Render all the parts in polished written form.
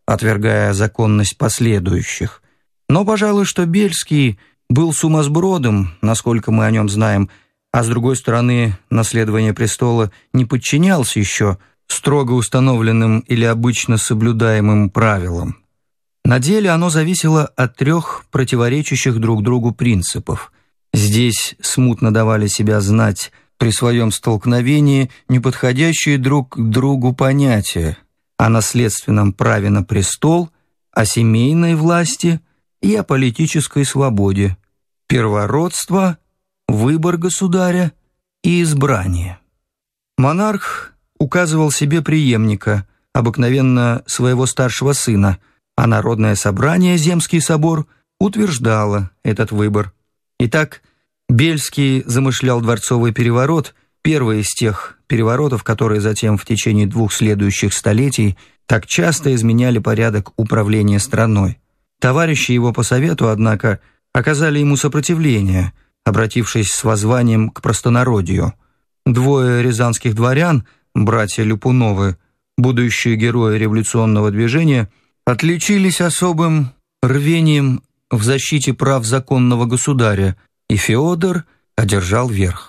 отвергая законность последующих. Но, пожалуй, что Бельский был сумасбродом, насколько мы о нем знаем, а с другой стороны, наследование престола не подчинялся еще строго установленным или обычно соблюдаемым правилам. На деле оно зависело от 3 противоречащих друг другу принципов. Здесь смутно давали себя знать при своем столкновении неподходящие друг к другу понятия о наследственном праве на престол, о семейной власти и о политической свободе, первородство, выбор государя и избрание. Монарх указывал себе преемника, обыкновенно своего старшего сына, а Народное собрание, Земский собор, утверждало этот выбор. Итак, Бельский замышлял дворцовый переворот, первый из тех переворотов, которые затем в течение 2 следующих столетий так часто изменяли порядок управления страной. Товарищи его по совету, однако, оказали ему сопротивление, обратившись с воззванием к простонародью. 2 рязанских дворян, братья Люпуновы, будущие герои революционного движения, отличились особым рвением в защите прав законного государя, и Феодор одержал верх.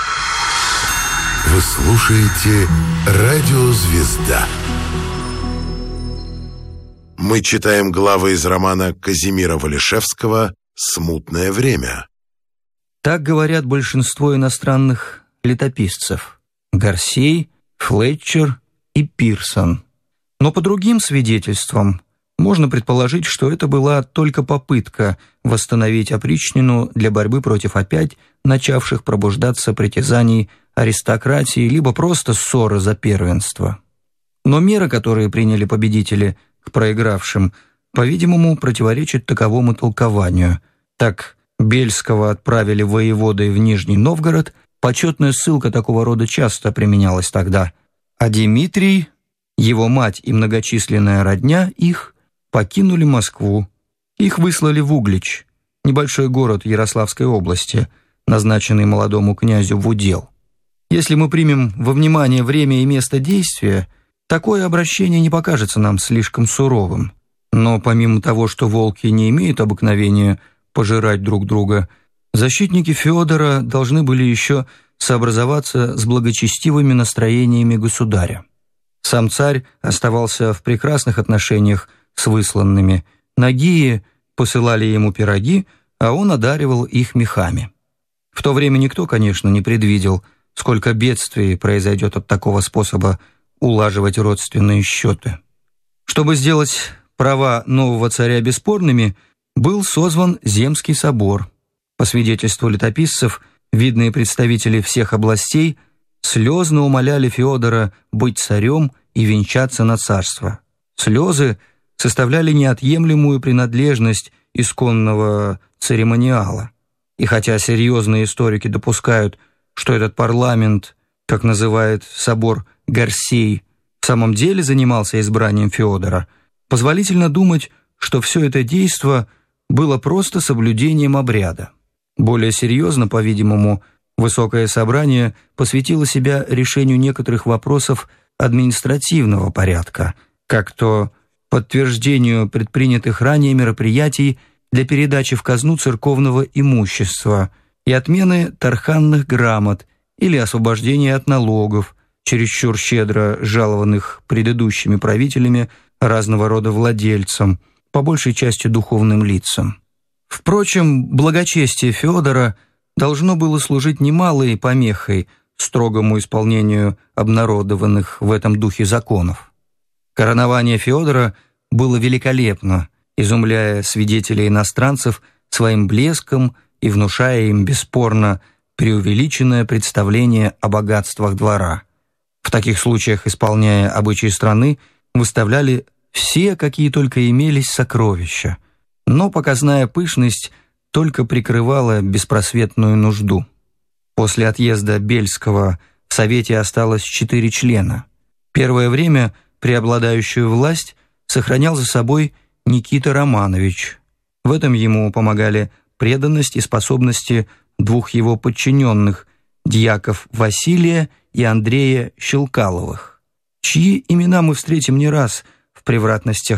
Вы слушаете «Радио Звезда». Мы читаем главы из романа Казимира Валишевского «Смутное время». Так говорят большинство иностранных летописцев – Гарсей, Флетчер и Пирсон. Но по другим свидетельствам можно предположить, что это была только попытка восстановить опричнину для борьбы против опять начавших пробуждаться притязаний аристократии, либо просто ссоры за первенство. Но меры, которые приняли победители к проигравшим, по-видимому, противоречат таковому толкованию. Так Бельского отправили воеводой в Нижний Новгород, почетная ссылка такого рода часто применялась тогда, а Дмитрий, его мать и многочисленная родня их покинули Москву. Их выслали в Углич, небольшой город Ярославской области, назначенный молодому князю в удел. Если мы примем во внимание время и место действия, такое обращение не покажется нам слишком суровым. Но помимо того, что волки не имеют обыкновения пожирать друг друга, защитники Феодора должны были еще сообразоваться с благочестивыми настроениями государя. Сам царь оставался в прекрасных отношениях с высланными. Нагии посылали ему пироги, а он одаривал их мехами. В то время никто, конечно, не предвидел, сколько бедствий произойдет от такого способа улаживать родственные счеты. Чтобы сделать права нового царя бесспорными, был созван Земский собор. По свидетельству летописцев, видные представители всех областей слезно умоляли Феодора быть царем и венчаться на царство. Слезы составляли неотъемлемую принадлежность исконного церемониала. И хотя серьезные историки допускают, что этот парламент, как называет собор Гарсей, в самом деле занимался избранием Феодора, позволительно думать, что все это действо было просто соблюдением обряда. Более серьезно, по-видимому, Высокое собрание посвятило себя решению некоторых вопросов административного порядка, как то подтверждению предпринятых ранее мероприятий для передачи в казну церковного имущества и отмены тарханных грамот или освобождения от налогов, чересчур щедро жалованных предыдущими правителями разного рода владельцам, по большей части духовным лицам. Впрочем, благочестие Феодора должно было служить немалой помехой строгому исполнению обнародованных в этом духе законов. Коронование Феодора было великолепно, изумляя свидетелей иностранцев своим блеском и внушая им бесспорно преувеличенное представление о богатствах двора. В таких случаях, исполняя обычаи страны, выставляли все, какие только имелись, сокровища, но показная пышность только прикрывала беспросветную нужду. После отъезда Бельского в Совете осталось 4 члена. Первое время преобладающую власть сохранял за собой Никита Романович. В этом ему помогали преданность и способности 2 его подчиненных, дьяков Василия и Андрея Щелкаловых, чьи имена мы встретим не раз в превратностях